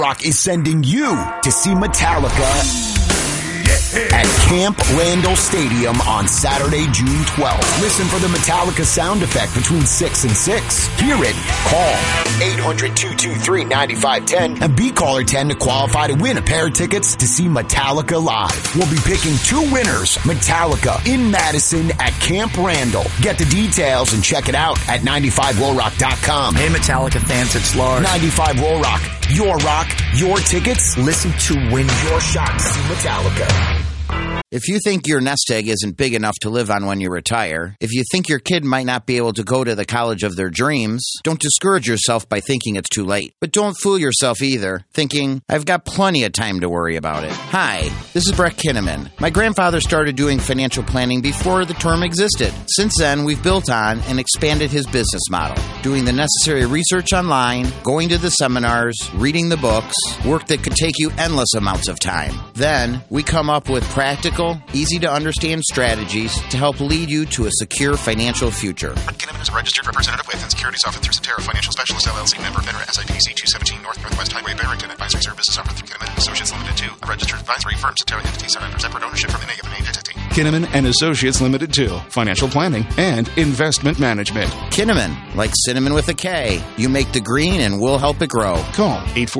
Rock is sending you to see Metallica at Camp Randall Stadium on Saturday, June 12th. Listen for the Metallica sound effect between 6 and 6. Hear it. Call 800-223-9510 and be caller 10 to qualify to win a pair of tickets to see Metallica live. We'll be picking 2 winners. Metallica in Madison at Camp Randall. Get the details and check it out at 95rollrock.com. Hey, Metallica fans, it's Lars. 95 Roll Rock. Your rock, your tickets. Listen to win your shot to see Metallica. If you think your nest egg isn't big enough to live on when you retire, if you think your kid might not be able to go to the college of their dreams, don't discourage yourself by thinking it's too late. But don't fool yourself either, thinking, I've got plenty of time to worry about it. Hi, this is Brett Kinnaman. My grandfather started doing financial planning before the term existed. Since then, we've built on and expanded his business model, doing the necessary research online, going to the seminars, reading the books, work that could take you endless amounts of time. Then, we come up with practical, easy-to-understand strategies to help lead you to a secure financial future. Kinnaman is a registered representative with and securities offered through Cetera Financial Specialists, LLC, member FINRA, SIPC 217 Northwest Highway, Barrington. Advisory services offered through Kinnaman & Associates Limited 2, a registered advisory firm. Cetera entities are under separate ownership from NA of an entity. Kinnaman & Associates Limited 2, financial planning and investment management. Kinnaman, like cinnamon with a K. You make the green and we'll help it grow. Call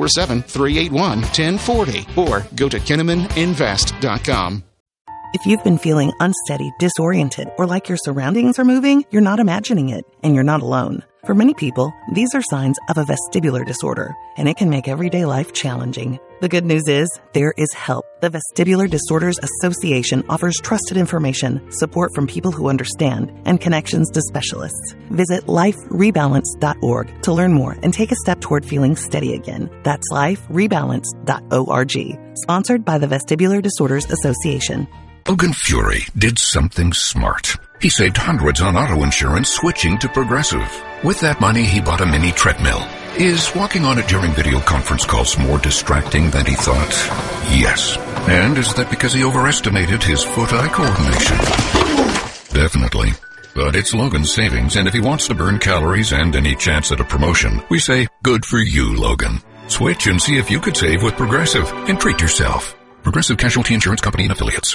847-381-1040 or go to KinnamanInvest.com. If you've been feeling unsteady, disoriented, or like your surroundings are moving, you're not imagining it, and you're not alone. For many people, these are signs of a vestibular disorder, and it can make everyday life challenging. The good news is, there is help. The Vestibular Disorders Association offers trusted information, support from people who understand, and connections to specialists. Visit liferebalance.org to learn more and take a step toward feeling steady again. That's liferebalance.org. Sponsored by the Vestibular Disorders Association. Logan Fury did something smart. He saved hundreds on auto insurance switching to Progressive. With that money, he bought a mini treadmill. Is walking on it during video conference calls more distracting than he thought? Yes. And is that because he overestimated his foot-eye coordination? Definitely. But it's Logan's savings, and if he wants to burn calories and any chance at a promotion, we say, good for you, Logan. Switch and see if you could save with Progressive and treat yourself. Progressive Casualty Insurance Company and Affiliates.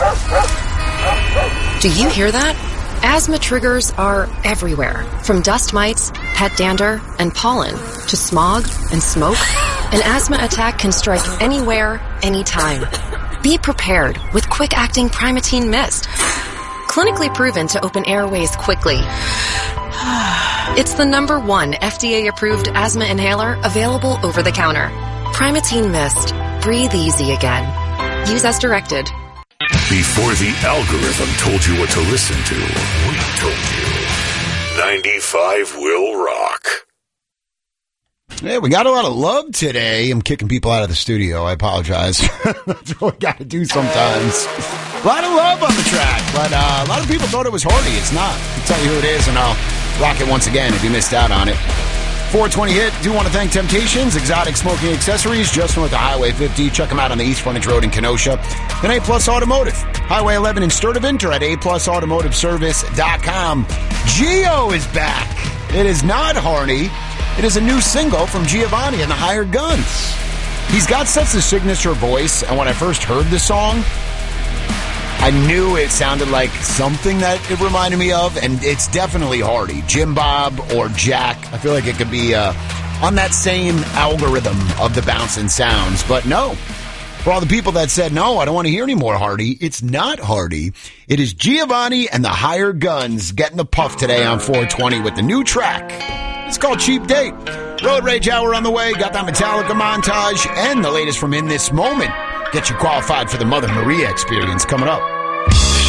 Do you hear that? Asthma triggers are everywhere, from dust mites, pet dander, and pollen, to smog and smoke. An asthma attack can strike anywhere, anytime. Be prepared with quick-acting Primatene Mist. Clinically proven to open airways quickly. It's the #1 FDA-approved asthma inhaler available over the counter. Primatene Mist. Breathe easy again. Use as directed. Before the algorithm told you what to listen to, we told you. 95 will rock. Yeah, we got a lot of love today. I'm kicking people out of the studio. I apologize. That's what we got to do sometimes. A lot of love on the track, but a lot of people thought it was Hardy. It's not. I'll tell you who it is, and I'll rock it once again if you missed out on it. 420 hit. Do want to thank Temptations, exotic smoking accessories, just north of Highway 50. Check them out on the East Frontage Road in Kenosha. And A-Plus Automotive, Highway 11 in Sturtevant, or at aplusautomotiveservice.com. Gio is back. It is not Harney. It is a new single from Giovanni and the Hired Guns. He's got such a signature voice, and when I first heard the song, I knew it sounded like something that it reminded me of, and it's definitely Hardy. Jim Bob or Jack. I feel like it could be on that same algorithm of the bouncing sounds. But no, for all the people that said, no, I don't want to hear any more Hardy, it's not Hardy. It is Giovanni and the Hired Guns getting the puff today on 420 with the new track. It's called Cheap Date. Road Rage Hour on the way. Got that Metallica montage and the latest from In This Moment. Get you qualified for the Mother Maria experience coming up.